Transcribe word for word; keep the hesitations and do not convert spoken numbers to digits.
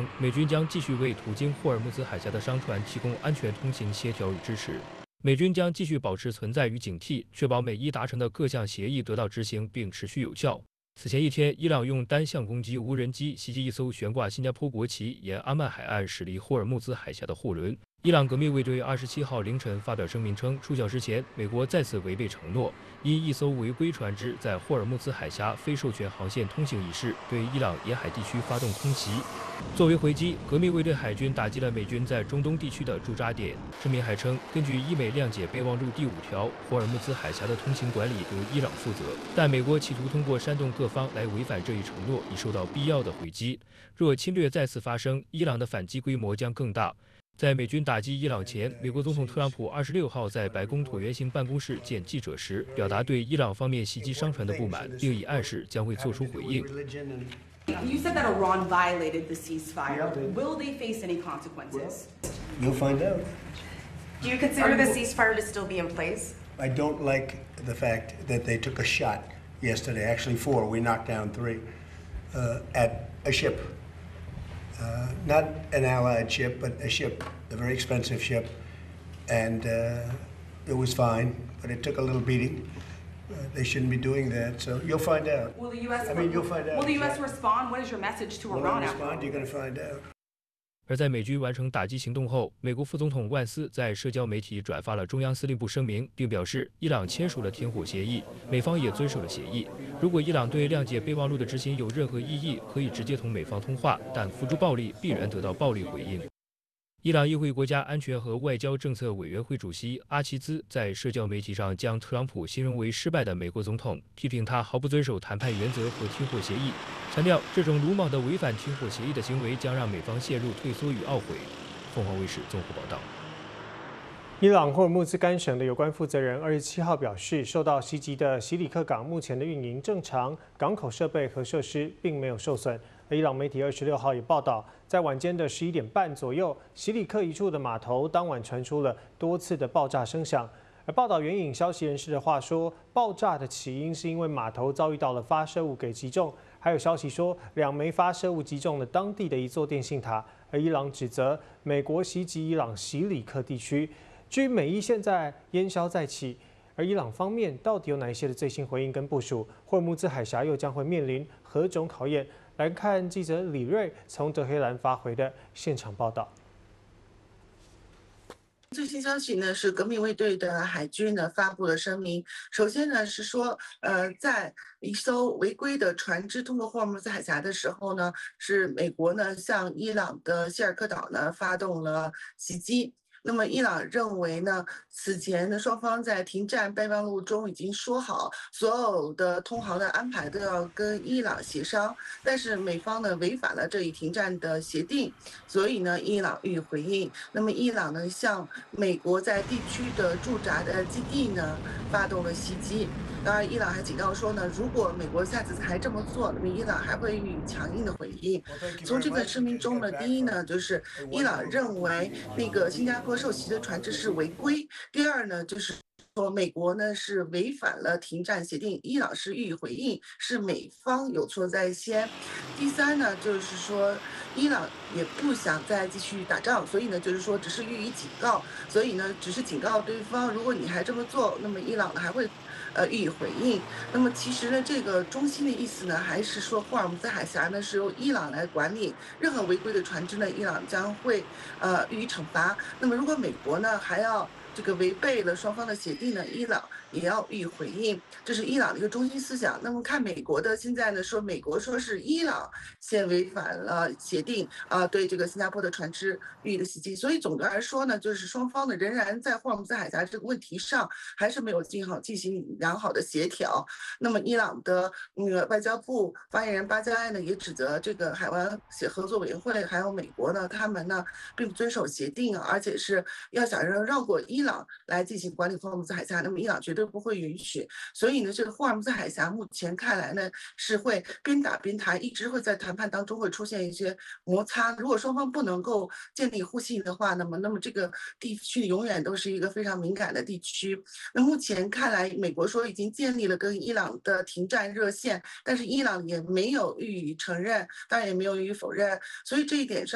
美军将继续为途经霍尔木兹海峡的商船提供安全通行协调与支持。美军将继续保持存在与警惕，确保美伊达成的各项协议得到执行并持续有效。此前一天，伊朗用单向攻击无人机袭击一艘悬挂新加坡国旗沿阿曼海岸驶离霍尔木兹海峡的货轮。伊朗革命卫队二十七号凌晨发表声明称，数小时前，美国再次违背承诺，因一艘违规船只在霍尔木兹海峡非授权航线通行一事，对伊朗沿海地区发动空袭。作为回击，革命卫队海军打击了美军在中东地区的驻扎点。声明还称，根据伊美谅解备忘录第五条，霍尔木兹海峡的通行管理由伊朗负责，但美国企图通过煽动各方来违反这一承诺，已受到必要的回击。若侵略再次发生，伊朗的反击规模将更大。在美军打击伊朗前，美国总统特朗普二十六号在白宫椭圆形办公室见记者时，表达对伊朗方面袭击商船的不满，并已暗示将会做出回应。 You said that Iran violated the ceasefire. Will they face any consequences? You'll find out. Do you consider the ceasefire to still be in place? I don't like the fact that they took a shot yesterday, actually four, we knocked down three, uh, at a ship. Uh, not an allied ship, but a ship, a very expensive ship. And uh, it was fine, but it took a little beating. Uh, they shouldn't be doing that, so you'll find out. Will the U S I mean, you'll find out. Will the U S respond? What is your message to Will Iran they after respond? all You're going to this? find out. 而在美军完成打击行动后，美国副总统万斯在社交媒体转发了中央司令部声明，并表示伊朗签署了停火协议，美方也遵守了协议。如果伊朗对谅解备忘录的执行有任何异议，可以直接同美方通话，但付诸暴力必然得到暴力回应。伊朗议会国家安全和外交政策委员会主席阿齐兹在社交媒体上将特朗普形容为失败的美国总统，批评他毫不遵守谈判原则和停火协议，强调这种鲁莽的违反停火协议的行为将让美方陷入退缩与懊悔。凤凰卫视综合报道。 伊朗霍尔木兹干省的有关负责人二十七号表示，受到袭击的西里克港目前的运营正常，港口设备和设施并没有受损。而伊朗媒体二十六号也报道，在晚间的十一点半左右，西里克一处的码头当晚传出了多次的爆炸声响。而报道援引消息人士的话说，爆炸的起因是因为码头遭遇到了发射物给击中。还有消息说，两枚发射物击中了当地的一座电信塔。而伊朗指责美国袭击伊朗西里克地区。至于美伊现在烟消再起，而伊朗方面到底有哪一些的最新回应跟部署？霍尔木兹海峡又将会面临何种考验？来看记者李瑞从德黑兰发回的现场报道。 最新消息呢是革命卫队的海军呢发布了声明。首先呢是说，呃，在一艘违规的船只通过霍尔木兹海峡的时候呢，是美国呢向伊朗的希尔克岛呢发动了袭击。那么，伊朗认为呢，此前的双方在停战备忘录中已经说好，所有的通航的安排都要跟伊朗协商，但是美方呢违反了这一停战的协定，所以呢，伊朗予以回应。那么，伊朗呢向美国在地区的驻扎的基地呢发动了袭击。当然，伊朗还警告说呢，如果美国下次还这么做，那么伊朗还会予以强硬的回应。从这个声明中呢，第一呢，就是伊朗认为那个新加坡受袭的船只是违规；第二呢，就是说美国呢是违反了停战协定，伊朗是予以回应，是美方有错在先。第三呢，就是说伊朗也不想再继续打仗，所以呢，就是说只是予以警告，所以呢，只是警告对方，如果你还这么做，那么伊朗呢还会。呃，予以回应。那么其实呢，这个中心的意思呢，还是说霍尔木兹海峡呢是由伊朗来管理，任何违规的船只呢，伊朗将会呃予以惩罚。那么如果美国呢还要这个违背了双方的协定呢，伊朗也要予以回应，这是伊朗的一个中心思想。那么看美国的现在呢，说美国说是伊朗先违反了协定啊、呃，对这个新加坡的船只予以的袭击。所以总的来说呢，就是双方呢仍然在霍尔木兹海峡这个问题上还是没有进好进行良好的协调。那么伊朗的嗯外交部发言人巴加埃呢也指责这个海湾协合作委员会还有美国呢，他们呢并不遵守协定啊，而且是要想让绕过伊朗来进行管理霍尔木兹海峡，那么伊朗绝对不会允许。所以呢，这个霍尔木兹海峡目前看来呢是会边打边谈，一直会在谈判当中会出现一些摩擦。如果双方不能够建立互信的话，那么那么这个地区永远都是一个非常敏感的地区。那目前看来，美国说已经建立了跟伊朗的停战热线，但是伊朗也没有予以承认，当然也没有予以否认。所以这一点上。